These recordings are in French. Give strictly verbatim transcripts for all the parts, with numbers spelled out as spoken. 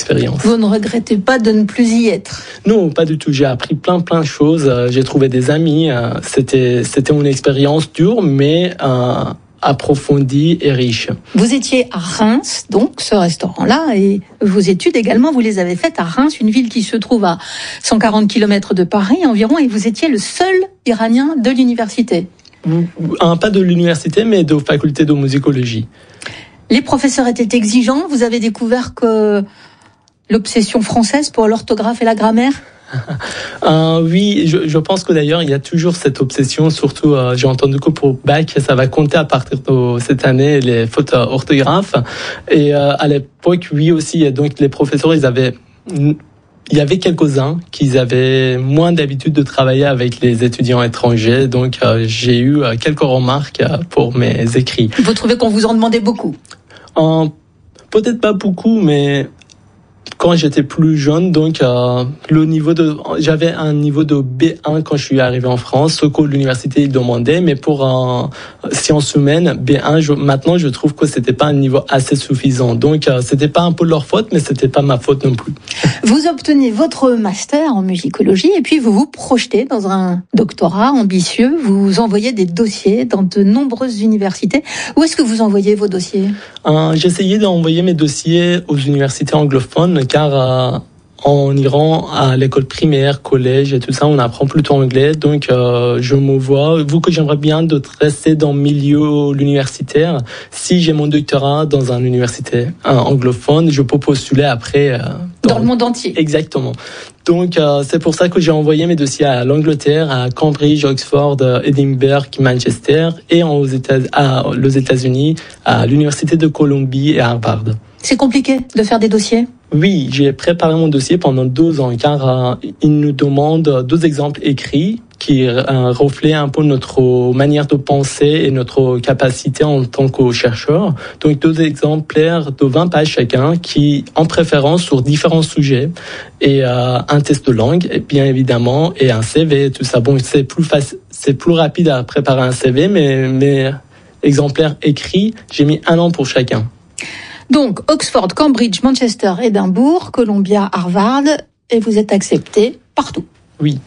expérience. Vous ne regrettez pas de ne plus y être? Non, pas du tout. J'ai appris plein plein de choses. J'ai trouvé des amis. C'était c'était une expérience dure, mais euh, approfondie et riche. Vous étiez à Reims, donc ce restaurant-là, et vos études également, vous les avez faites à Reims, une ville qui se trouve à cent quarante kilomètres de Paris environ, et vous étiez le seul Iranien de l'université. Un, pas de l'université, mais de faculté de musicologie. Les professeurs étaient exigeants. Vous avez découvert que l'obsession française pour l'orthographe et la grammaire? euh, Oui, je, je pense que d'ailleurs, il y a toujours cette obsession, surtout, euh, j'ai entendu que pour bac, ça va compter à partir de cette année, les fautes orthographes. Et euh, à l'époque, oui aussi, et donc les professeurs, ils avaient... Il y avait quelques-uns qui avaient moins d'habitude de travailler avec les étudiants étrangers, donc euh, j'ai eu euh, quelques remarques euh, pour mes écrits. Vous trouvez qu'on vous en demandait beaucoup? euh, Peut-être pas beaucoup, mais quand j'étais plus jeune, donc euh, le niveau de, j'avais un niveau de B un quand je suis arrivé en France, ce que l'université demandait, mais pour un sciences humaines B un, je, maintenant je trouve que c'était pas un niveau assez suffisant. Donc euh, c'était pas un peu leur faute, mais c'était pas ma faute non plus. Vous obtenez votre master en musicologie et puis vous vous projetez dans un doctorat ambitieux. Vous envoyez des dossiers dans de nombreuses universités. Où est-ce que vous envoyez vos dossiers? euh, J'essayais d'envoyer mes dossiers aux universités anglophones, car euh, en Iran, à l'école primaire, collège et tout ça, on apprend plutôt anglais. Donc, euh, je me vois, vu que j'aimerais bien de rester dans le milieu universitaire, si j'ai mon doctorat dans une université euh, anglophone, je peux postuler après. Euh, dans, dans le monde entier. Exactement. Donc, euh, c'est pour ça que j'ai envoyé mes dossiers à l'Angleterre, à Cambridge, Oxford, Edinburgh, Manchester, et aux États, à, aux États-Unis, à l'Université de Columbie et à Harvard. C'est compliqué de faire des dossiers? Oui, j'ai préparé mon dossier pendant deux ans, car euh, il nous demande deux exemples écrits qui euh, reflètent un peu notre manière de penser et notre capacité en tant que chercheur. Donc deux exemplaires de vingt pages chacun, qui en préférence sur différents sujets, et euh, un test de langue, bien évidemment, et un C V, tout ça. Bon, c'est plus facile, c'est plus rapide à préparer un C V, mais mes exemplaires écrits, j'ai mis un an pour chacun. Donc, Oxford, Cambridge, Manchester, Édimbourg, Columbia, Harvard, et vous êtes accepté partout. Oui.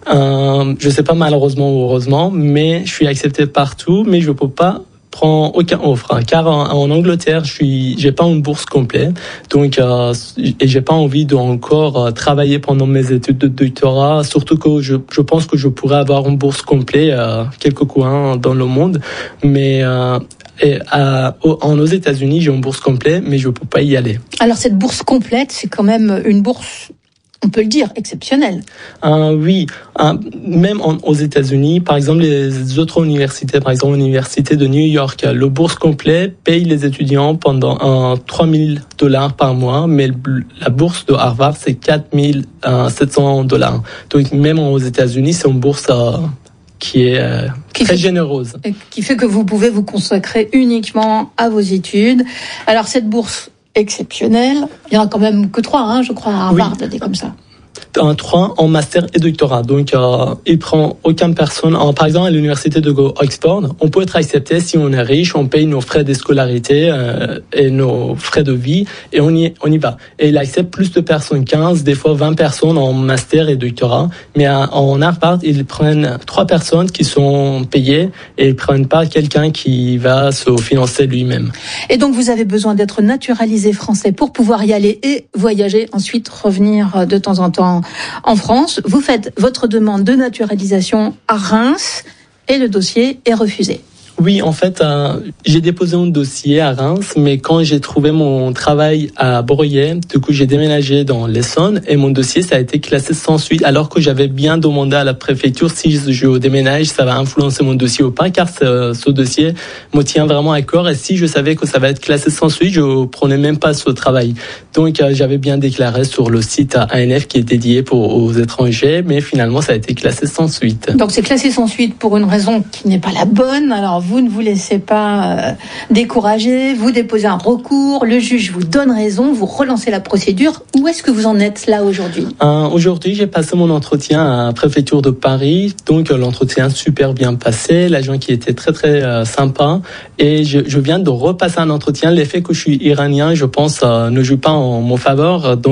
Euh, je sais pas malheureusement ou heureusement, mais je suis accepté partout, mais je peux pas prendre aucun offre, car en, en Angleterre, je suis, j'ai pas une bourse complète, donc euh, et j'ai pas envie de encore euh, travailler pendant mes études de doctorat, surtout que je, je pense que je pourrais avoir une bourse complète euh, quelque coins dans le monde, mais euh, Et à, en aux États-Unis, j'ai une bourse complète, mais je peux pas y aller. Alors cette bourse complète, c'est quand même une bourse, on peut le dire, exceptionnelle. Euh, oui, euh, même en, aux États-Unis, par exemple, les autres universités, par exemple l'université de New York, le bourse complète paye les étudiants pendant euh, trois mille dollars par mois, mais le, la bourse de Harvard, c'est quatre mille sept cents dollars. Donc même aux États-Unis, c'est une bourse euh, qui est euh, qui très fait, généreuse. Qui fait que vous pouvez vous consacrer uniquement à vos études. Alors cette bourse exceptionnelle, il y en a quand même que trois, hein, je crois, à Harvard, oui. Des comme ça. Un trois en master et doctorat. Donc, euh, il prend aucune personne. En, par exemple, à l'université de Oxford, on peut être accepté si on est riche, on paye nos frais de scolarité euh, et nos frais de vie, et on y, on y va. Et il accepte plus de personnes, quinze, des fois vingt personnes en master et doctorat. Mais à, en Harvard, ils prennent trois personnes qui sont payées et ils prennent pas quelqu'un qui va se financer lui-même. Et donc, vous avez besoin d'être naturalisé français pour pouvoir y aller et voyager, ensuite revenir de temps en temps en France. Vous faites votre demande de naturalisation à Reims et le dossier est refusé. Oui, en fait, euh, j'ai déposé un dossier à Reims, mais quand j'ai trouvé mon travail à Broglie, du coup, j'ai déménagé dans l'Essonne et mon dossier, ça a été classé sans suite, alors que j'avais bien demandé à la préfecture si je déménage, ça va influencer mon dossier ou pas, car ce, ce dossier me tient vraiment à cœur, et si je savais que ça va être classé sans suite, je prenais même pas ce travail. Donc, euh, j'avais bien déclaré sur le site A N F qui est dédié pour, aux étrangers, mais finalement, ça a été classé sans suite. Donc, c'est classé sans suite pour une raison qui n'est pas la bonne. Alors, vous ne vous laissez pas euh, décourager, vous déposez un recours, le juge vous donne raison, vous relancez la procédure. Où est-ce que vous en êtes là aujourd'hui ? euh, Aujourd'hui, j'ai passé mon entretien à la préfecture de Paris, donc euh, l'entretien super bien passé, l'agent qui était très très euh, sympa, et je, je viens de repasser un entretien. L'effet que je suis iranien, je pense, euh, ne joue pas en mon faveur. Donc